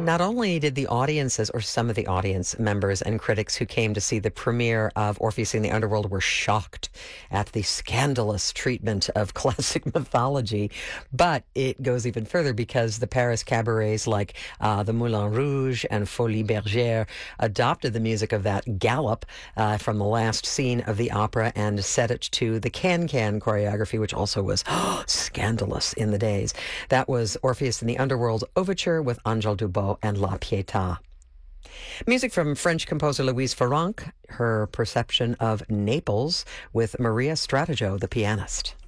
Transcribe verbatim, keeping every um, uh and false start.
Not only did the audiences, or some of the audience members and critics who came to see the premiere of Orpheus in the Underworld were shocked at the scandalous treatment of classic mythology, but it goes even further because the Paris cabarets like uh, the Moulin Rouge and Folies Bergère adopted the music of that gallop uh, from the last scene of the opera and set it to the can-can choreography, which also was scandalous in the days. That was Orpheus in the Underworld Overture with Angèle Dubos and La Pietà. Music from French composer Louise Farrenc, her perception of Naples with Maria Stratajo, the pianist.